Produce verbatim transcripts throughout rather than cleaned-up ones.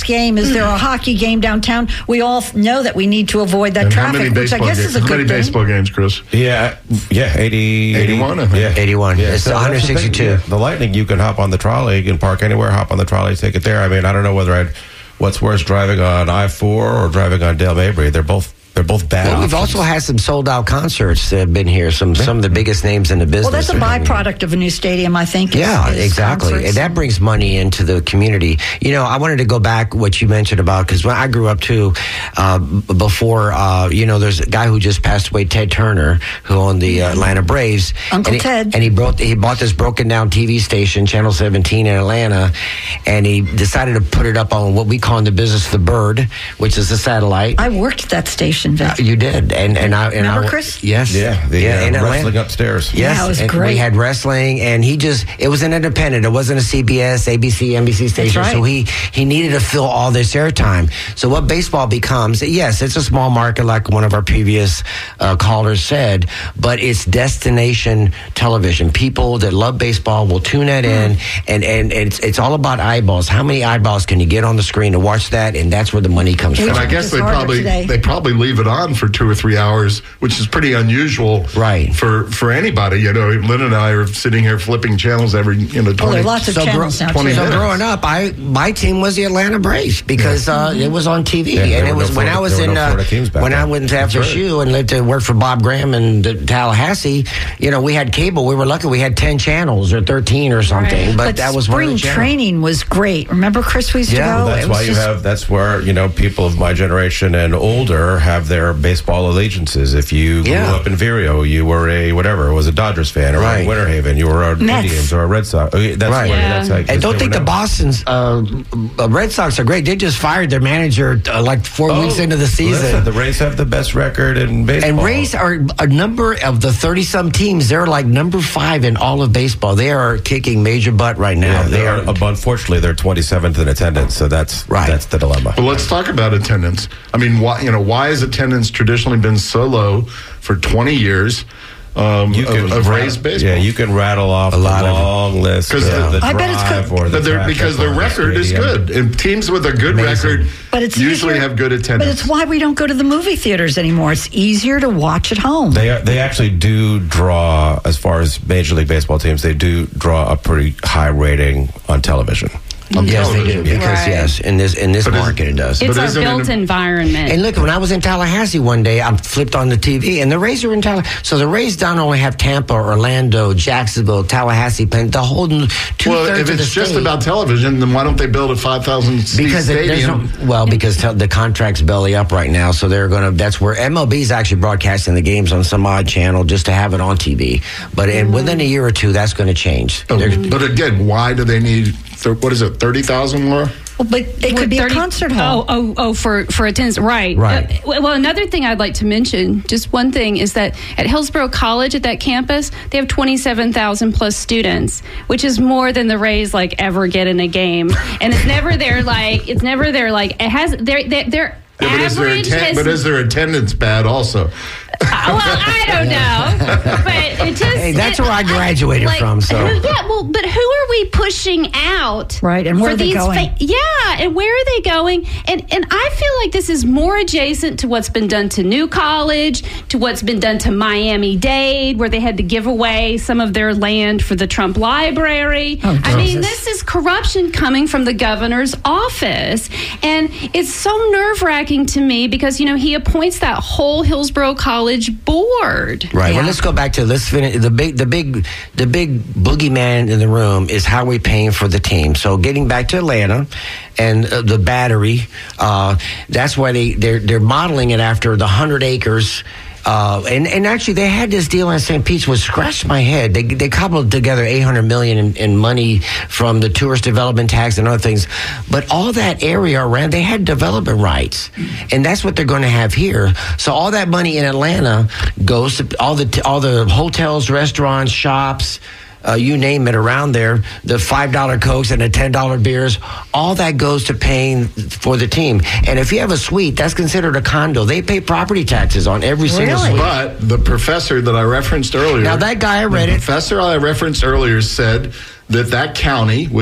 game? Is there a hockey game downtown? We all know that we need to avoid that and traffic, how many which I baseball guess games? is a How good many thing. baseball games, Chris? Yeah, yeah, eighty, eighty-one, I think. Yeah. eighty-one. Yeah. It's So one hundred sixty-two. that's the thing. The Lightning, you can hop on the trolley, you can park anywhere, hop on the trolley, take it there. I mean, I don't know whether I'd, what's worse, driving on I four or driving on Dale Mabry. They're both they're both bad. Well, we've options. also had some sold out concerts that have been here. Some some of the biggest names in the business. Well, that's a are coming. byproduct of a new stadium, I think. is- Yeah, is exactly. concerts. And that brings money into the community. You know, I wanted to go back what you mentioned about, because when I grew up too, uh, b- before, uh, you know, there's a guy who just passed away, Ted Turner, who owned the uh, Atlanta Braves. Uncle and he, Ted. And he brought he bought this broken down T V station, Channel seventeen in Atlanta, and he decided to put it up on what we call in the business the Bird, which is a satellite. I worked at that station, Vic. Uh, you did, and and I and Remember, I, Chris? Yes, Yeah, the yeah, uh, in Atlanta. wrestling upstairs. Yes, Yeah, it was and great. we had wrestling, and he just, it was an independent. It wasn't a C B S, A B C, N B C station. right. So he, he needed to fill all this airtime. So what baseball becomes, yes, it's a small market like one of our previous uh, callers said, but it's destination television. People that love baseball will tune that in, and, and it's, it's all about eyeballs. How many eyeballs can you get on the screen to watch that? And that's where the money comes We from. And I It's guess they harder probably today. they probably leave it on for two or three hours, which is pretty unusual, Right. For for anybody. You know, Lynn and I are sitting here flipping channels every you know Oh, twenty. there are lots of So, channels gro- now, twenty too. so minutes. growing up, I my team was the Atlanta Braves because uh, it was on T V, Yeah, there and it were was no when Florida- I was there were in no uh, Florida teams back when I then. went to That's F S U and lived to work for Bob Graham in the Tallahassee. You know, we had cable. We were lucky. We had ten channels or thirteen or something, Right. but, But that was one of spring the channels. training was great. Remember, Chris, we used Yeah, to go? well, That's It was why you just- have. That's where you know people of my generation and older have their baseball allegiances. If you grew Yeah. up in Vireo, you were a whatever, was a Dodgers fan, or Right. in Winter Haven, you were a Mets. Indians or a Red Sox. Oh, yeah, That's Right. where, Yeah. that's how, And don't think the never know. Boston's uh, uh, Red Sox are great. They just fired their manager uh, like four Oh, weeks into the season. listen, the Rays have the best record in baseball. And Rays are a number of the thirty-some teams. They're like number five in all of baseball. They are kicking major butt right now. Yeah, they they are. are. Unfortunately, they're twenty-seventh in attendance, so that's Right. that's the dilemma. But let's talk about attendance. I mean, why you know why has attendance traditionally been so low for twenty years um, You can of, of rattle- Rays baseball? Yeah, you can rattle off a lot of long list. 'Cause of the- the I bet it's drive good- or the But they're, traffic because the or record is stadium. good, and teams with a good Amazing. record But it's usually easier- have good attendance. But it's why we don't go to the movie theaters anymore. It's easier to watch at home. They are, they actually do draw, as far as Major League Baseball teams, they do draw a pretty high rating on television. On Yes, they do. television. Because Right. yes, in this in this But is- market, it does. But It's our isn't it built a- environment. And look, when I was in Tallahassee one day, I flipped on the T V, and the Rays are in Tallahassee. So the Rays don't only have Tampa, Orlando, Jacksonville, Tallahassee, Penn, the whole two Well, thirds if of the it's just state. about television, then why don't they build a five thousand seat Because it, there's no, stadium? well, because te- the contract's belly up right now, so they're gonna. That's where M L B is actually broadcasting the games on some odd channel just to have it on T V. But in, within a year or two, that's going to change. Oh, They're- but again, why do they need? Thir- what is it? Thirty thousand more? Well, but it could be a thirty concert hall. Oh, oh, oh, for for attendance, right? Right. Uh, well, another thing I'd like to mention, just one thing, is that at Hillsborough College, at that campus, they have twenty-seven thousand plus students, which is more than the Rays like ever get in a game, and it's never their like it's never their like it has their their, their Yeah, but, is their average atten- has. but is their attendance bad also? Uh, well, I don't know, but it just Hey, that's it- where I graduated like, from, so. who, yeah, well, but who are we pushing out? Right, and where for are they these going? yeah, and where are they going? And and I feel like this is more adjacent to what's been done to New College, to what's been done to Miami-Dade, where they had to give away some of their land for the Trump Library. Oh, I mean, Jesus. this is corruption coming from the governor's office, and it's so nerve-wracking to me because you know he appoints that whole Hillsborough College board. Right. Yeah. Well, let's go back to let's finish the big, the big, the big boogeyman in the room is how we paying for the team. So getting back to Atlanta and uh, the Battery, uh, that's why they they're they're modeling it after the hundred acres. Uh, and, and actually, they had this deal in Saint Pete's, which scratched my head. They they cobbled together eight hundred million in, in money from the tourist development tax and other things, but all that area around they had development rights, and that's what they're going to have here. So all that money in Atlanta goes to all the all the hotels, restaurants, shops. Uh, you name it around there, the five dollar Cokes and the ten dollar beers, all that goes to paying for the team. And if you have a suite, that's considered a condo. They pay property taxes on every single Really? suite. But the professor that I referenced earlier. Now, that guy, I read the it. professor I referenced earlier said that that county, which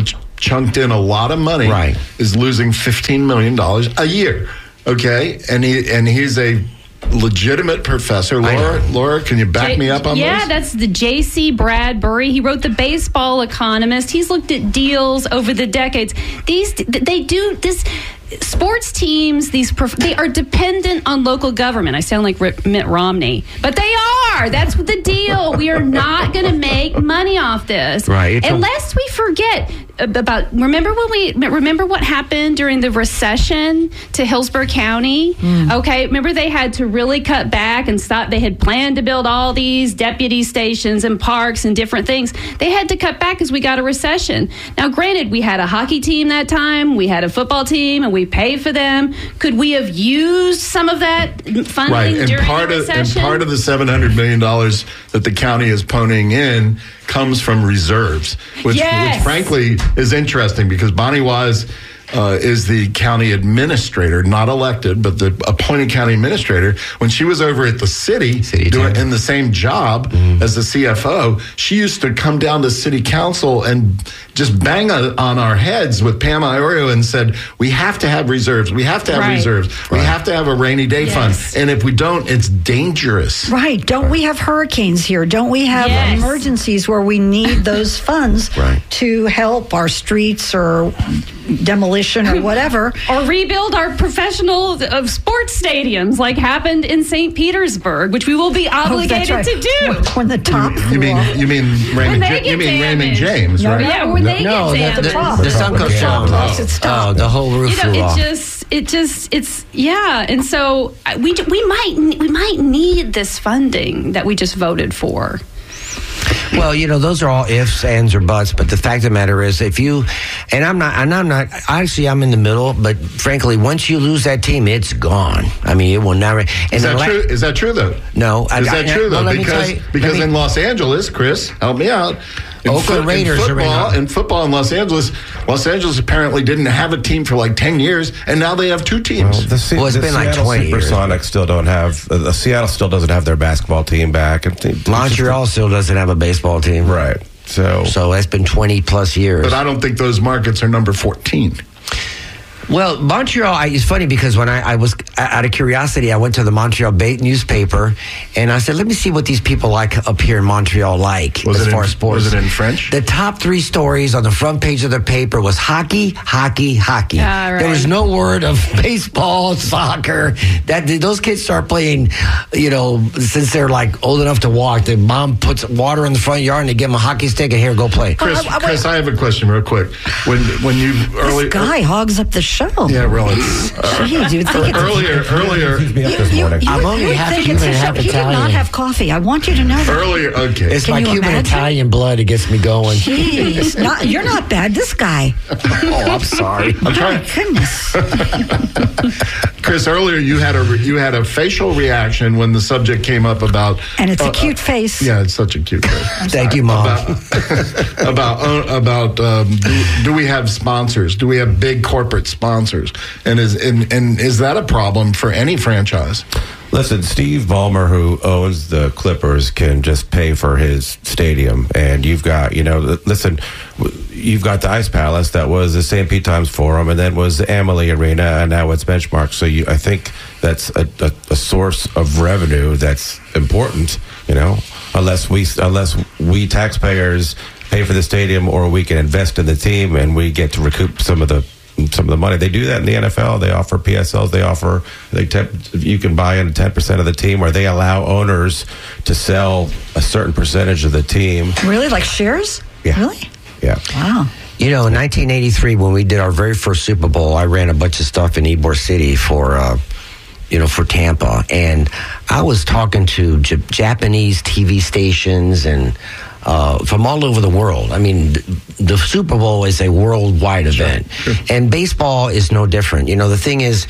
chunked in a lot of money, Right. is losing fifteen million dollars a year. Okay, and he and he's a legitimate professor. Laura, Laura, can you back J- me up on yeah, this? that's the J C Bradbury. He wrote The Baseball Economist. He's looked at deals over the decades. These they do this. Sports teams, these prof- they are dependent on local government. I sound like Rip- Mitt Romney, but they are. That's the deal. We are not going to make money off this, Right. It's a- Unless we forget about. Remember when we remember what happened during the recession to Hillsborough County? Okay, remember they had to really cut back and stop. They had planned to build all these deputy stations and parks and different things. They had to cut back because we got a recession. Now, granted, we had a hockey team that time. We had a football team, and we paid for them. Could we have used some of that funding Right, and during part the of and recession? part of the seven hundred million dollars that the county is ponying in comes from reserves, which, Yes. which frankly is interesting because Bonnie Wise uh, is the county administrator, not elected, but the appointed county administrator. When she was over at the city, City doing attorney. in the same job as the C F O, she used to come down to city council and just bang on, on our heads with Pam Iorio and said, we have to have reserves. We have to have Right. reserves. We have to have a rainy day Yes. fund. And if we don't, it's dangerous. Right. Don't we have hurricanes here? Don't we have Yes. emergencies where we need those funds Right. to help our streets or demolition or whatever? or rebuild our professional uh, sports stadiums like happened in Saint Petersburg, which we will be Oh, that's obligated right. to do. When, when the top You flew mean off. you mean Raymond? they Ja- get you mean Raymond damaged. James, No, right? Yeah, when they No, get the, the, damaged. the sun comes Yeah. down. Plus it Oh, stopped. the whole roof you know, flew it off. just, it just, it's yeah, and so uh, we we might we might need this funding that we just voted for. Well, you know, those are all ifs, ands, or buts. But the fact of the matter is, if you, and I'm not, and I'm not, actually, I'm in the middle. But frankly, once you lose that team, it's gone. I mean, it will never. And Is the that la- true? Is that true though? No, I- Is I- that true well, though? let me Because tell you- because let me- in Los Angeles, Chris, help me out. In Oakland in Raiders are in football, a- in football in Los Angeles, Los Angeles apparently didn't have a team for like ten years, and now they have two teams. Well, the, Se- Well, it's the been like Seattle twenty years. Supersonics still don't have. Uh, the Seattle still doesn't have their basketball team back. And th- Montreal still doesn't have a baseball team, right? So, So that's been twenty plus years. but I don't think those markets are number fourteen. Well, Montreal, I, it's funny because when I, I was, out of curiosity, I went to the Montreal Bay newspaper and I said, let me see what these people like up here in Montreal like Was as it far in- as sports. was it in French? The top three stories on the front page of the paper was hockey, hockey, hockey. Ah, right. There was no word of baseball, soccer. That those kids start playing, you know, since they're like old enough to walk. The mom puts water in the front yard and they give them a hockey stick and here, go play. Chris, Oh, I- I- Chris, I have a question real quick. When when you early This guy hogs up the show. yeah, really. Jeez, you would think it's earlier, earlier, Keeps me up this morning. You, I'm would- only you would half think Cuban it's a and show. half He did Italian. not have coffee. I want you to know that. earlier. Okay, It's Can my you Cuban imagine? Italian blood. It gets me going. Jeez, not, you're not bad. This guy. Oh, I'm sorry. I'm trying. My goodness. Chris, earlier you had a you had a facial reaction when the subject came up about, And it's a uh, cute face. yeah, it's such a cute face. Thank you, Mom. about about uh, about um, do, do we have sponsors? Do we have big corporate sponsors? And is and, and is that a problem for any franchise? Listen, Steve Ballmer, who owns the Clippers, can just pay for his stadium. And you've got, you know, listen, you've got the Ice Palace that was the Saint Pete Times Forum and then was the Amalie Arena, and now it's Benchmark. So you, I think that's a, a, a source of revenue that's important, you know, unless we, unless we taxpayers pay for the stadium or we can invest in the team and we get to recoup some of the some of the money. They do that in the N F L. They offer P S Ls. They offer, they te- you can buy in ten percent of the team, or they allow owners to sell a certain percentage of the team. Really? Like shares? Yeah. Really? Yeah. Wow. You know, in nineteen eighty-three, when we did our very first Super Bowl, I ran a bunch of stuff in Ybor City for, uh, you know, for Tampa. And I was talking to J- Japanese T V stations and uh, from all over the world. I mean, th- the Super Bowl is a worldwide event. And baseball is no different. You know, the thing is,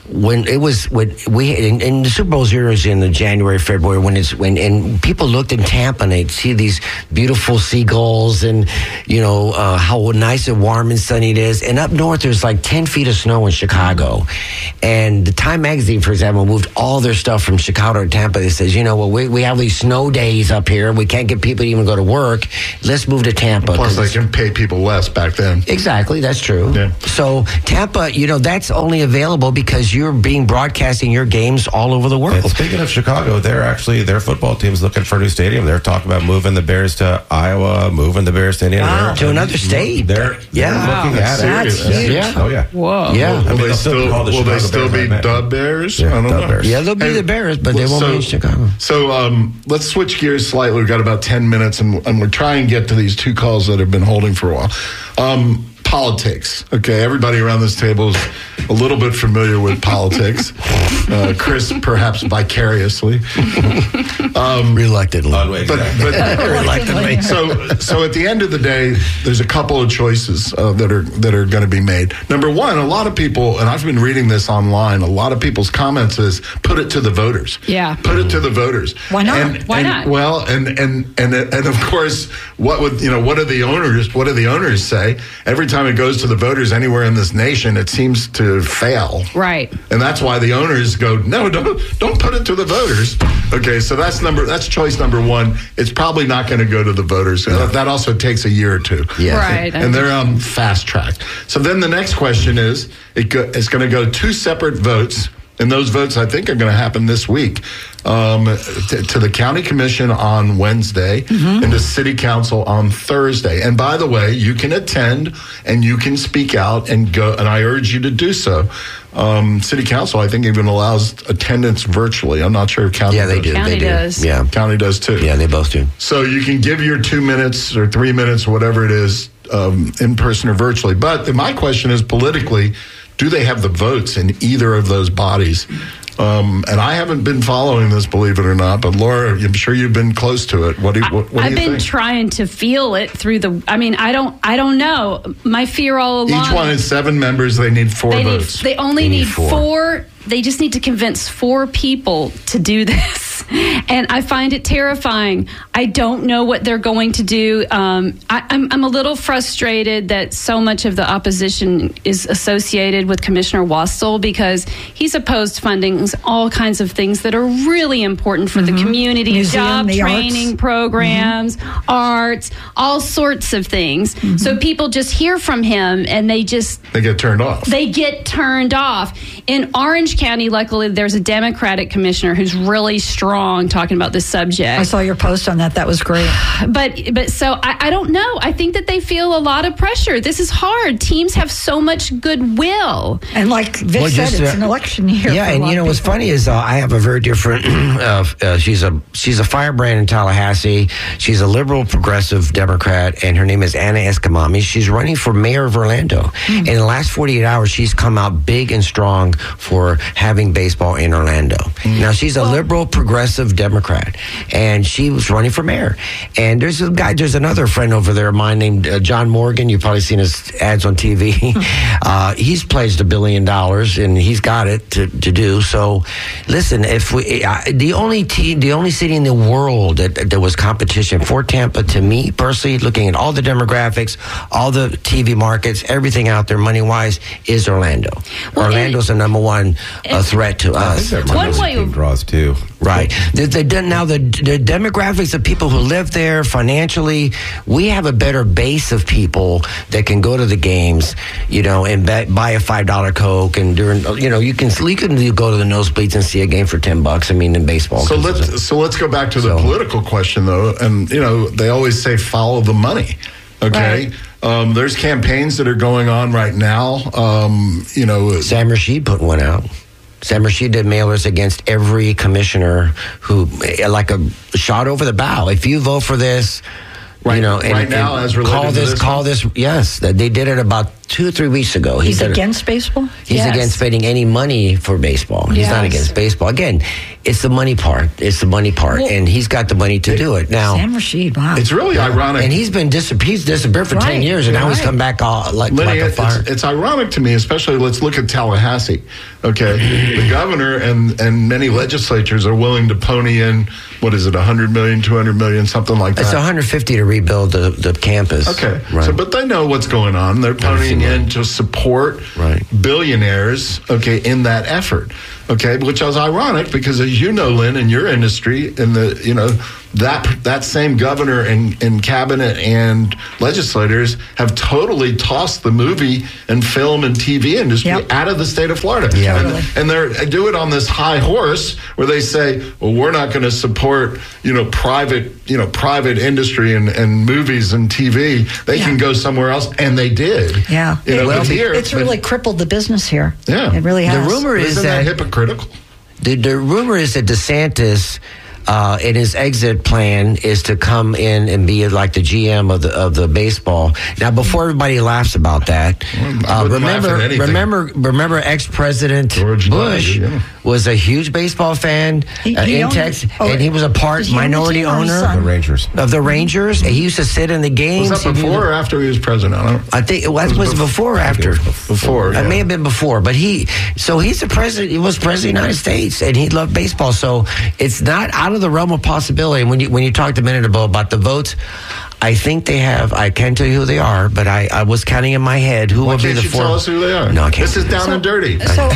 when it was when we in, in the Super Bowl zeros in the January, February, when it's when and people looked in Tampa and they'd see these beautiful seagulls and you know uh, how nice and warm and sunny it is. And up north, there's like ten feet of snow in Chicago. And the Time magazine, for example, moved all their stuff from Chicago to Tampa. They says, you know, well, we we have these snow days up here. We can't get people to even go to work. Let's move to Tampa. Plus, they can pay people less back then. Exactly, that's true. Yeah. So Tampa, you know, that's only available because you're being broadcasting your games all over the world. And speaking of Chicago, they're actually their football team's looking for a new stadium. They're talking about moving the Bears to Iowa, moving the Bears to Indiana. Wow. To another state. They're, they're Yeah. looking That's at it. serious. huge. Yeah. Oh yeah. Whoa. Yeah. I Will mean, they they'll still be still, called the will they Chicago still Bears, be I bet. Dub Bears? Yeah, I don't Dub know. Bears. Yeah, they'll be Hey, the Bears, but they won't so- be in Chicago. So um, let's switch gears slightly. We've got about ten minutes, and, and we're trying to get to these two calls that have been holding for a while. Um, politics. Okay, everybody around this table is a little bit familiar with politics. Uh, Chris, perhaps vicariously. Um, Reluctantly. Unway, But, exactly. but Reluctantly. so so at the end of the day, there's a couple of choices uh, that are that are going to be made. Number one, a lot of people, and I've been reading this online. A lot of people's comments is put it to the voters. Yeah. put it to the voters. Why not? And, Why and- not? Well, and and and and of course, what would you know? What do the owners? What do the owners say? Every time it goes to the voters anywhere in this nation, it seems to fail. Right. And that's why the owners go, no, don't don't put it to the voters. Okay, so that's number that's choice number one. It's probably not going to go to the voters. Uh, That also takes a year or two. Yeah. Right. And they're on fast track. So then the next question is, it go, it's going to go two separate votes. And those votes, I think, are going to happen this week um, to, to the county commission on Wednesday Mm-hmm. and to city council on Thursday. And by the way, you can attend and you can speak out and go. And I urge you to do so. Um, city council, I think, even allows attendance virtually. I'm not sure if county Yeah, they does. do. County they do. does. Yeah. County does too. Yeah, they both do. So you can give your two minutes or three minutes, or whatever it is, um, in person or virtually. But my question is, politically, do they have the votes in either of those bodies? Um, and I haven't been following this, believe it or not. But Laura, I'm sure you've been close to it. What do you, what, what I've do you been think? trying to feel it through the. I mean, I don't. I don't know. My fear all along. Each one is seven members. They need four They need. votes. They only They need need four. four. They just need to convince four people to do this, and I find it terrifying. I don't know what they're going to do. Um, I, I'm, I'm a little frustrated that so much of the opposition is associated with Commissioner Wastel because he's opposed funding all kinds of things that are really important for the community, Museum, job the arts. training programs, arts, all sorts of things. So people just hear from him and they just They get turned off. they get turned off. In Orange County, luckily, there's a Democratic commissioner who's really strong talking about this subject. I saw your post on that. That was great. But but so I, I don't know. I think that they feel a lot of pressure. This is hard. Teams have so much goodwill. And like Vic Well, said, just, it's uh, an election year. Yeah, for a and lot you know of what's people. funny is uh, I have a very different. uh, uh, she's a she's a firebrand in Tallahassee. She's a liberal progressive Democrat, and her name is Anna Escamami. She's running for mayor of Orlando. Mm-hmm. And in the last forty-eight hours, she's come out big and strong for having baseball in Orlando. Mm-hmm. Now she's a liberal progressive Democrat, and she was running for mayor. And there's a guy, there's another friend over there of mine named uh, John Morgan. You've probably seen his ads on T V. uh, he's pledged a billion dollars, and he's got it to, to do. So, listen, if we uh, the only team, the only city in the world that that there was competition for Tampa, to me personally, looking at all the demographics, all the T V markets, everything out there, money wise, is Orlando. Well, Orlando's the number one uh, threat to I us. think One Orlando's way- team draws too. Right. The, the, now, the, the demographics of people who live there financially, we have a better base of people that can go to the games, you know, and buy, buy a five dollar Coke. And during, you know, you can, you can go to the nosebleeds and see a game for ten bucks. I mean, in baseball. So 'cause let's it's a- so let's go back to the So- political question though, and you know they always say follow the money. Okay, um, there's campaigns that are going on right now. Um, you know, Sam Rashid put one out. Sam Rashid did mailers against every commissioner who, like a shot over the bow. If you vote for this, Right, you know, and, right now, and as related call to this, this call one? this. Yes, they did it about two or three weeks ago. He He's did it- against baseball? He's Yes. against spending any money for baseball. He's not Yes. against baseball. Again, it's the money part. It's the money part, Well- and he's got the money to do it now. Sam Rashid, wow. It's really ironic. And he's been dis- he's disappeared for ten Right, years, and now he's right. come back all, like, Lenny, like a it's, fire. it's ironic to me, especially let's look at Tallahassee. Okay, the governor and, and many legislatures are willing to pony in, what is it, one hundred million, two hundred million, something like It's that. one hundred fifty to rebuild the, the campus. Okay, right. so but they know what's going on. They're ponying Everything. in to support Right. billionaires. Okay, in that effort. Okay, which is ironic because, as you know, Lynn, in your industry, in the you know that that same governor and, and cabinet and legislators have totally tossed the movie and film and T V industry Yep. out of the state of Florida. Yeah. and, Totally. and they're they do it on this high horse where they say, well, we're not going to support you know private you know private industry and, and movies and T V. They Yeah. can go somewhere else, and they did. Yeah. you know, Well, but here it's but- really crippled the business here. Yeah. It really The has. rumor is Isn't that that hypocritical? The, the rumor is that DeSantis, uh, in his exit plan, is to come in and be like the G M of the of the baseball. Now, before everybody laughs about that, I uh, wouldn't laugh remember, at anything. remember, remember, ex-president George Bush W., yeah. was a huge baseball fan He- uh, he in owned- Texas, oh, and he was a part was he on the minority team or his owner son? The Rangers. of the Rangers. And he used to sit in the games. Was that He knew before the- or after he was president? I don't. I think it was, It was was it bef- before or after? Before, It yeah. may have been before, but he, so he's the president, he was president of the United States, and he loved baseball. So it's not out of the realm of possibility. And when you, when you talked a minute ago about the votes, I think they have, I can't tell you who they are, but I, I was counting in my head who Why will be can't the you four. tell us who they are? No, I can't. This is down and dirty. So,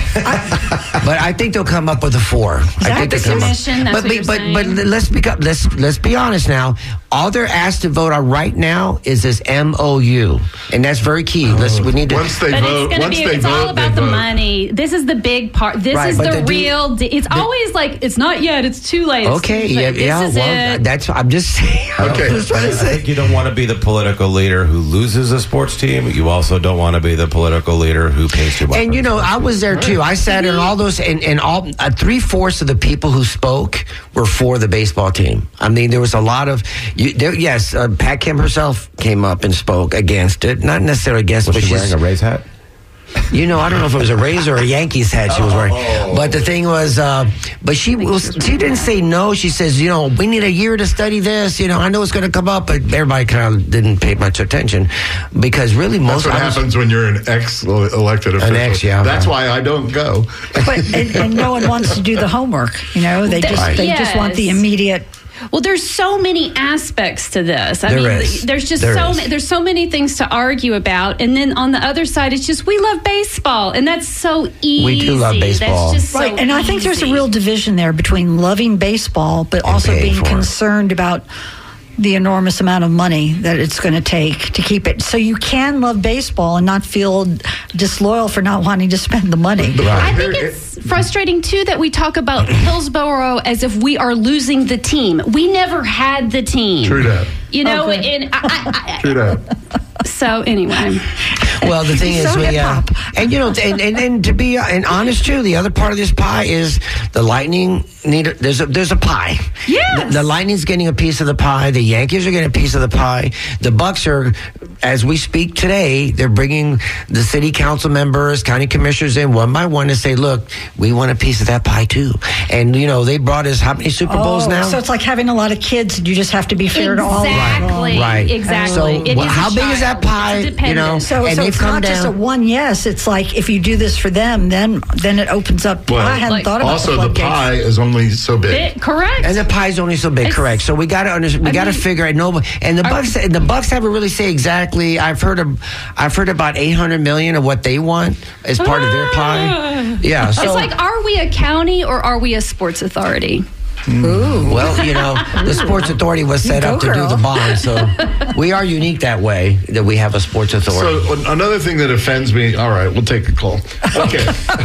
I, But I think they'll come up with a four. I that think the they'll come up. commission? That's But, what you're but, but saying? let's be let's let's be honest now. All they're asked to vote on right now is this M O U, and that's very key. Let's we need to. Once they But vote, it's going to once be, they it's vote, all they about the vote. money. This is the big part. This Right, is but the, the de- real, de- it's the- always like, it's not yet, it's too late. It's Okay, too yeah, late. This yeah. is Well, it. that's I'm just saying. Okay. I'm just trying to I say. think you don't want to be the political leader who loses a sports team. You also don't want to be the political leader who pays too much. And for you the know, sports I team. was there too. I sat in all those, and, and all uh, three fourths of the people who spoke were for the baseball team. I mean, there was a lot of, you, there, yes, uh, Pat Kim herself came up and spoke against it, not necessarily against it, Was but she she's, wearing a Rays hat? you know, I don't know if it was a Rays or a Yankees hat she was wearing. Oh. But the thing was, uh, but she was, she didn't say no. She says, you know, we need a year to study this. You know, I know it's going to come up, but everybody kind of didn't pay much attention because really most That's what I was- happens when you're an ex-elected official. ex, yeah. That's why I don't go. but and, and no one wants to do the homework. You know, they just Right. they just want the Yes. immediate. Well, there's so many aspects to this. I There mean, is. there's just There so is. ma- there's so many things to argue about, and then on the other side, it's just we love baseball, and that's so easy. We do love baseball. That's just Right, so and I think there's a easy. real division there between loving baseball, but also paying being for it. concerned about the enormous amount of money that it's going to take to keep it. So you can love baseball and not feel disloyal for not wanting to spend the money. I think it's frustrating too that we talk about Hillsborough as if we are losing the team. We never had the team. True that. You know, Okay. and I, I, True that. I, so anyway. Well, the thing is, So we uh, hip-hop. and you know, and, and, and to be uh, and honest too, the other part of this pie is the Lightning need. A, there's a there's a pie. Yes. The, the Lightning's getting a piece of the pie. The Yankees are getting a piece of the pie. The Bucks are, as we speak today, they're bringing the city council members, county commissioners in one by one to say, look, we want a piece of that pie too. And you know, they brought us how many Super Bowls Oh, now? so it's like having a lot of kids, and you just have to be fair to all. Exactly. Right. Exactly. So, It wh- is a how big is that child. pie, It's you know? dependent. So, And so they've it's come not just a down- one yes. It's like if you do this for them, then then it opens up. Well, I hadn't Like- thought about Also, the the floodgates. pie is only so big. It- correct. And the pie's only so big, It's- correct? So we got to under, we I got to mean- figure out. No, and the Bucks, the Bucks haven't really say exactly. I've heard of, I've heard about eight hundred million of what they want as part of their pie. Yeah, so it's like, are we a county or are we a sports authority? Ooh. well, you know, the Sports Authority was set go, up to do girl. the bond, so we are unique that way that we have a sports authority. So an- another thing that offends me. All right, we'll take a call. Okay,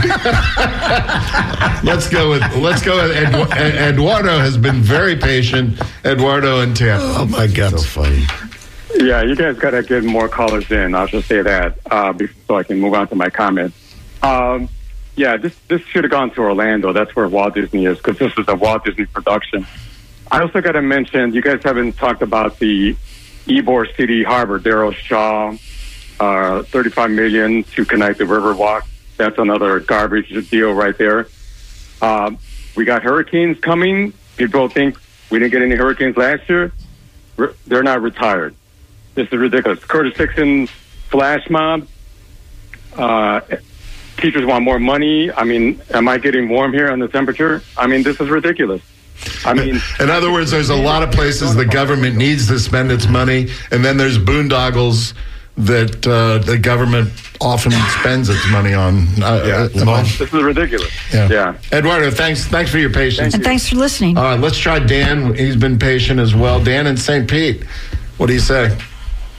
let's go with let's go with Edu- Ed- Eduardo has been very patient. Eduardo and Tampa. oh my God, so funny. Yeah, you guys got to get more callers in. I'll just say that uh, be- so I can move on to my comments. Um, yeah, this this should have gone to Orlando. That's where Walt Disney is because this is a Walt Disney production. I also got to mention, you guys haven't talked about the Ybor City Harbor, Darrell Shaw, uh, thirty-five million dollars to connect the Riverwalk. That's another garbage deal right there. Uh, we got hurricanes coming. People think we didn't get any hurricanes last year. Re- they're not retired. This is ridiculous. Curtis Dixon's flash mob. Uh, teachers want more money. I mean, am I getting warm here on the temperature? I mean, this is ridiculous. I mean, in other words, there's a lot of places the government needs to spend its money, and then there's boondoggles that uh, the government often spends its money on. Uh, yeah, uh, this is ridiculous. Yeah. yeah. Eduardo, thanks thanks for your patience. And thanks for listening. All right, let's try Dan. He's been patient as well. Dan in Saint Pete, what do you say?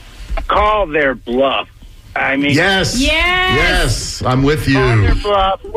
Call their bluff. I mean, Yes. Yes. Yes. I'm with you. call their bluff.